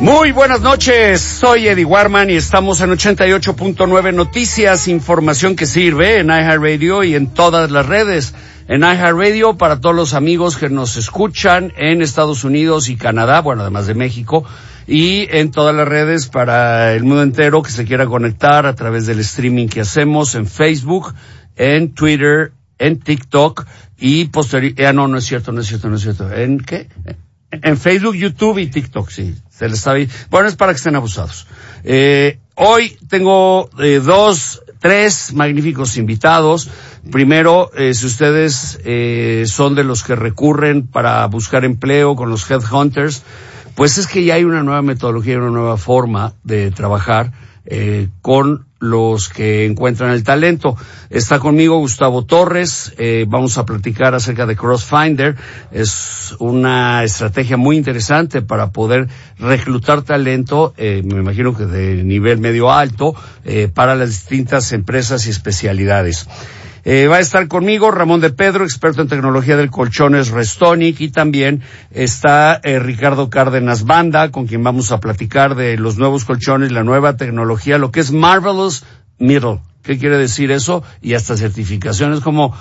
Muy buenas noches, soy Eddie Warman y estamos en 88.9 Noticias, información que sirve en iHeartRadio y en todas las redes. En iHeartRadio para todos los amigos que nos escuchan en Estados Unidos y Canadá, bueno, además de México, y en todas las redes para el mundo entero que se quiera conectar a través del streaming que hacemos en Facebook, en Twitter, en TikTok y no es cierto. ¿En qué? En Facebook, YouTube y TikTok, sí. Se les está bien. Bueno, es para que estén abusados. Hoy tengo tres magníficos invitados. Primero, si ustedes son de los que recurren para buscar empleo con los headhunters, pues es que ya hay una nueva metodología, una nueva forma de trabajar con los que encuentran el talento. Está conmigo Gustavo Torres, vamos a platicar acerca de CrossFinder. Es una estrategia muy interesante para poder reclutar talento, me imagino que de nivel medio alto, para las distintas empresas y especialidades. Va a estar conmigo Ramón de Pedro, experto en tecnología del colchones Restonic, y también está Ricardo Cárdenas Banda, con quien vamos a platicar de los nuevos colchones, la nueva tecnología, lo que es Marvelous Middle. ¿Qué quiere decir eso? Y hasta certificaciones como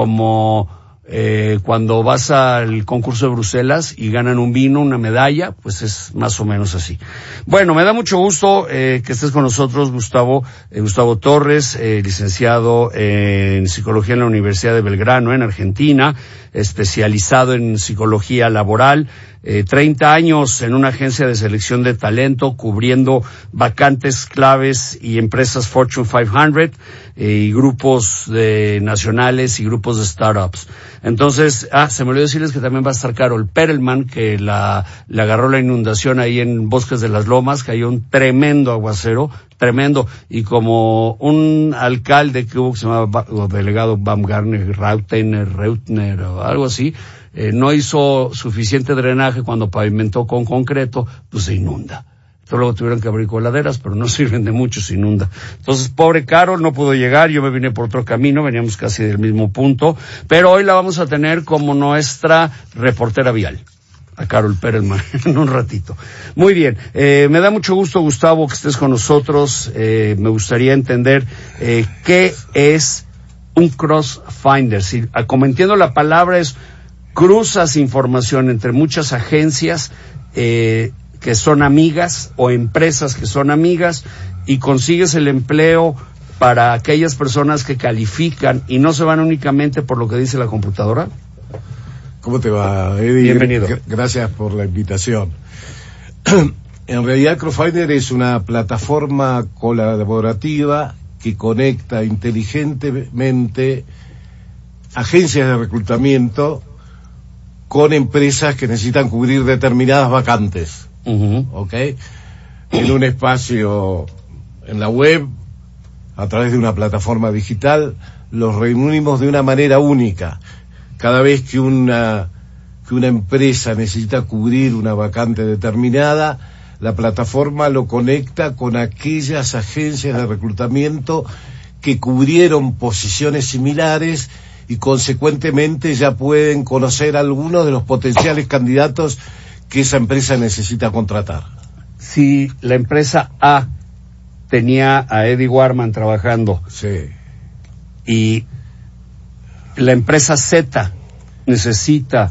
cuando vas al concurso de Bruselas y ganan un vino, una medalla, pues es más o menos así. Bueno, me da mucho gusto que estés con nosotros, Gustavo Torres, licenciado en psicología en la Universidad de Belgrano, en Argentina, especializado en psicología laboral, 30 años en una agencia de selección de talento, cubriendo vacantes claves y empresas Fortune 500, y grupos nacionales y grupos de startups. Entonces, se me olvidó decirles que también va a estar Carol Perelman, que le agarró la inundación ahí en Bosques de las Lomas, cayó un tremendo aguacero, tremendo, y como un alcalde que hubo que se llamaba delegado Baumgartner, Reutner o algo así, no hizo suficiente drenaje cuando pavimentó con concreto, pues se inunda. Entonces luego tuvieron que abrir coladeras, pero no sirven de mucho, se inunda. Entonces, pobre Carol, no pudo llegar, yo me vine por otro camino, veníamos casi del mismo punto, pero hoy la vamos a tener como nuestra reportera vial, a Carol Perelman, en un ratito. Muy bien, me da mucho gusto, Gustavo, que estés con nosotros. Me gustaría entender qué es un CrossFinder. Si, como entiendo la palabra, es cruzas información entre muchas agencias que son amigas o empresas que son amigas y consigues el empleo para aquellas personas que califican y no se van únicamente por lo que dice la computadora. ¿Cómo te va, Eddie? Bienvenido. Gracias por la invitación. En realidad, CrossFinder es una plataforma colaborativa que conecta inteligentemente agencias de reclutamiento con empresas que necesitan cubrir determinadas vacantes. ¿Ok? En un espacio en la web, a través de una plataforma digital, los reunimos de una manera única. Cada vez que una empresa necesita cubrir una vacante determinada, la plataforma lo conecta con aquellas agencias de reclutamiento que cubrieron posiciones similares y consecuentemente ya pueden conocer algunos de los potenciales candidatos que esa empresa necesita contratar. Si la empresa A tenía a Eddie Warman trabajando, sí, y la empresa Z necesita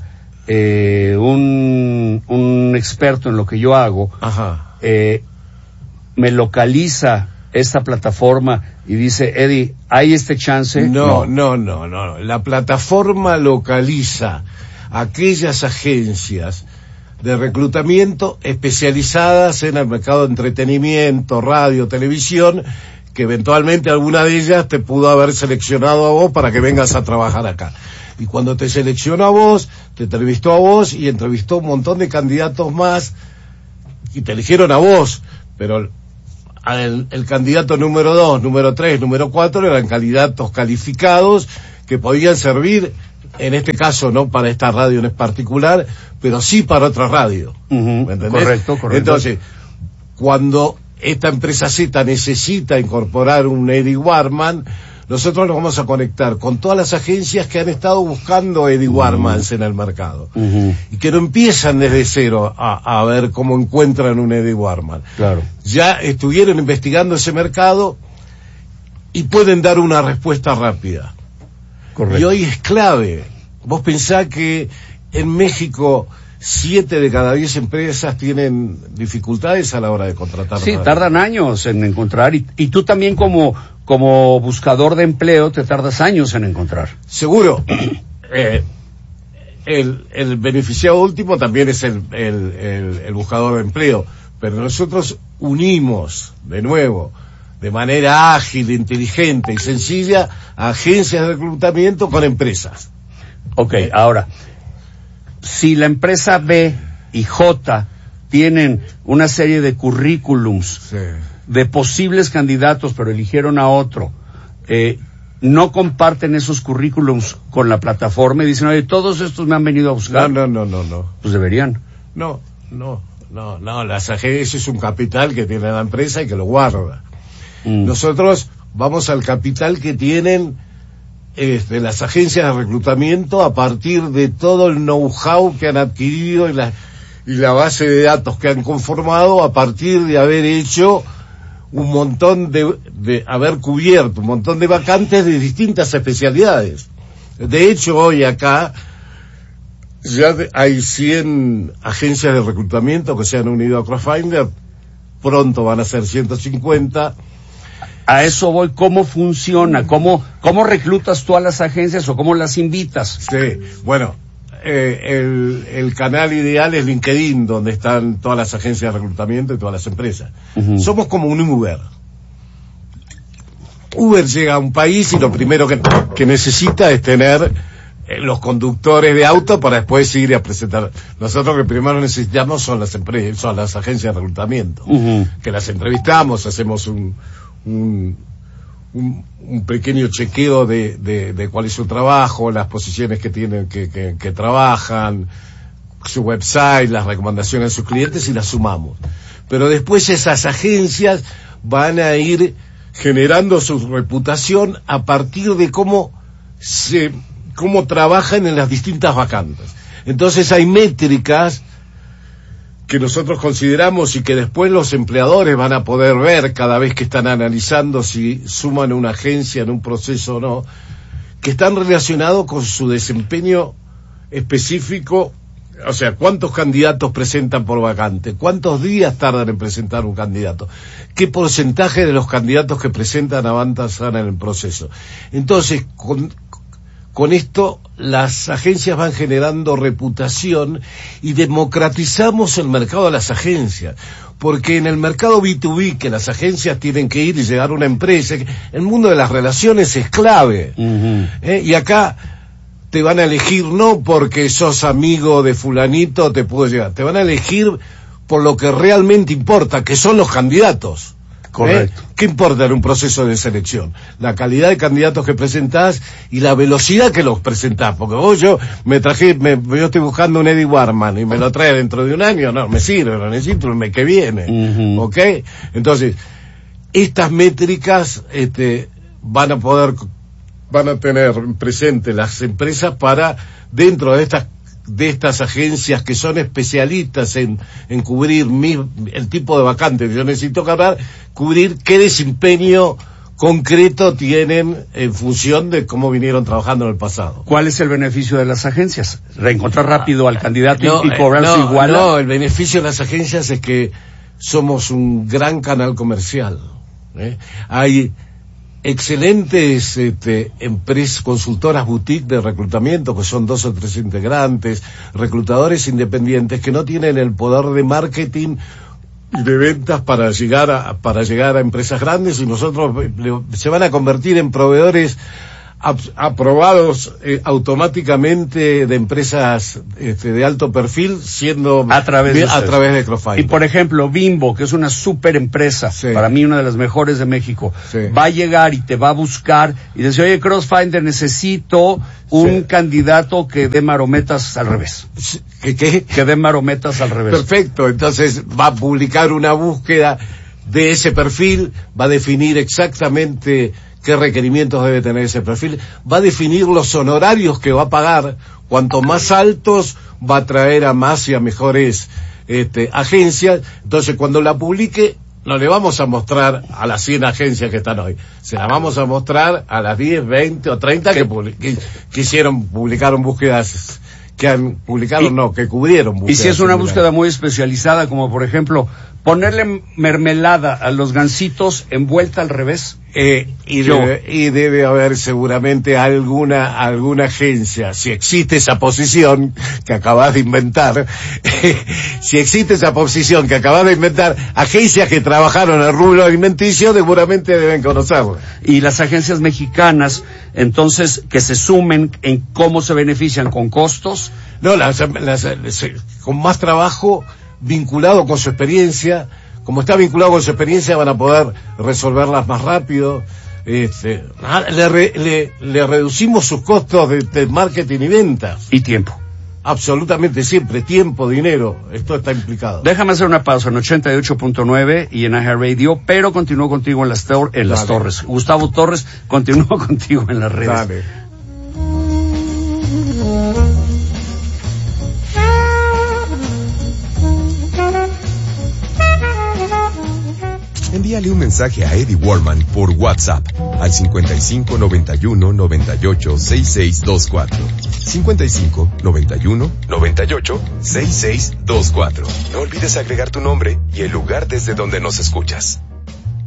un experto en lo que yo hago, ajá, me localiza esta plataforma y dice, Eddie, ¿hay este chance? No. La plataforma localiza aquellas agencias de reclutamiento especializadas en el mercado de entretenimiento, radio, televisión, que eventualmente alguna de ellas te pudo haber seleccionado a vos para que vengas a trabajar acá. Y cuando te seleccionó a vos, te entrevistó a vos y entrevistó un montón de candidatos más y te eligieron a vos, pero el candidato número 2, número 3, número 4 eran candidatos calificados que podían servir, en este caso no para esta radio en particular, pero sí para otra radio. ¿Me entendés? Correcto. Entonces, cuando esta empresa Z necesita incorporar un Eddie Warman, nosotros nos vamos a conectar con todas las agencias que han estado buscando Eddie Warmans en el mercado. Y que no empiezan desde cero a ver cómo encuentran un Eddie Warman. Claro. Ya estuvieron investigando ese mercado y pueden dar una respuesta rápida. Correcto. Y hoy es clave. Vos pensás que en México 7 de cada 10 empresas tienen dificultades a la hora de contratar. Sí, tardan años en encontrar, y tú también como buscador de empleo te tardas años en encontrar. Seguro. El beneficiado último también es el buscador de empleo, pero nosotros unimos, de nuevo, de manera ágil, inteligente y sencilla, a agencias de reclutamiento con empresas. Ok, ahora, si la empresa B y J tienen una serie de currículums de posibles candidatos, pero eligieron a otro, no comparten esos currículums con la plataforma y dicen, oye, todos estos me han venido a buscar. No. Pues deberían. No, las agencias es un capital que tiene la empresa y que lo guarda. Nosotros vamos al capital que tienen las agencias de reclutamiento a partir de todo el know-how que han adquirido y la base de datos que han conformado a partir de haber hecho un montón de haber cubierto un montón de vacantes de distintas especialidades. De hecho, hoy acá ya hay 100 agencias de reclutamiento que se han unido a Crossfinder, pronto van a ser 150. A eso voy. ¿Cómo funciona? ¿Cómo reclutas tú a las agencias o cómo las invitas? Sí, bueno, el canal ideal es LinkedIn, donde están todas las agencias de reclutamiento y todas las empresas. Somos como un Uber. Uber llega a un país y lo primero que necesita es tener los conductos de auto para después ir a presentar. Nosotros lo que primero necesitamos son las empresas, son las agencias de reclutamiento, que las entrevistamos, hacemos un pequeño chequeo de cuál es su trabajo, las posiciones que tienen que trabajan, su website, las recomendaciones de sus clientes y las sumamos. Pero después esas agencias van a ir generando su reputación a partir de cómo trabajan en las distintas vacantes. Entonces hay métricas que nosotros consideramos y que después los empleadores van a poder ver cada vez que están analizando si suman una agencia en un proceso o no, que están relacionados con su desempeño específico, o sea, cuántos candidatos presentan por vacante, cuántos días tardan en presentar un candidato, qué porcentaje de los candidatos que presentan avanzan en el proceso. Entonces, con esto las agencias van generando reputación y democratizamos el mercado de las agencias, porque en el mercado B2B que las agencias tienen que ir y llegar a una empresa, el mundo de las relaciones es clave. Y acá te van a elegir no porque sos amigo de fulanito te puedo llegar, te van a elegir por lo que realmente importa, que son los candidatos. Correcto. ¿Qué importa en un proceso de selección? La calidad de candidatos que presentás y la velocidad que los presentás. Porque yo estoy buscando un Eddie Warman y me lo trae dentro de un año, no, me sirve, lo necesito el mes que viene. ¿Ok? Entonces, estas métricas, van a tener presente las empresas para, dentro de estas agencias que son especialistas en cubrir el tipo de vacante que yo necesito cubrir qué desempeño concreto tienen en función de cómo vinieron trabajando en el pasado. ¿Cuál es el beneficio de las agencias? ¿Reencontrar rápido al candidato y cobrarse igual? No, el beneficio de las agencias es que somos un gran canal comercial. Hay excelentes empresas, consultoras boutique de reclutamiento, que son 2 o 3 integrantes, reclutadores independientes que no tienen el poder de marketing y de ventas para llegar a empresas grandes, y nosotros se van a convertir en proveedores aprobados automáticamente de empresas de alto perfil, siendo a través de Crossfinder. Y por ejemplo, Bimbo, que es una super empresa, para mí una de las mejores de México, va a llegar y te va a buscar y dice, oye, Crossfinder, necesito un candidato que dé marometas al revés. ¿Qué? Que dé marometas al revés. Perfecto, entonces va a publicar una búsqueda de ese perfil, va a definir exactamente qué requerimientos debe tener ese perfil, va a definir los honorarios que va a pagar. Cuanto más altos, va a traer a más y a mejores agencias. Entonces, cuando la publique, no le vamos a mostrar a las 100 agencias que están hoy, se la vamos a mostrar a las 10, 20 o 30 que publicaron búsquedas, que cubrieron búsquedas. Y si es una búsqueda muy especializada, como por ejemplo, ponerle mermelada a los gansitos envuelta al revés. Debe haber seguramente alguna agencia, si existe esa posición que acabas de inventar, agencias que trabajaron en el rubro alimenticio seguramente deben conocerlo. Y las agencias mexicanas, entonces, que se sumen en cómo se benefician con costos. No, con más trabajo vinculado con su experiencia. Como está vinculado con su experiencia, van a poder resolverlas más rápido. Le reducimos sus costos de marketing y ventas. Y tiempo. Absolutamente siempre, tiempo, dinero, esto está implicado. Déjame hacer una pausa en 88.9 y en AHA Radio, pero continúo contigo en las torres. Gustavo Torres, continúo contigo en las redes. Dale. Envíale un mensaje a Eddie Warman por WhatsApp al 55 91 98 6624. 55 91 98 6624. No olvides agregar tu nombre y el lugar desde donde nos escuchas.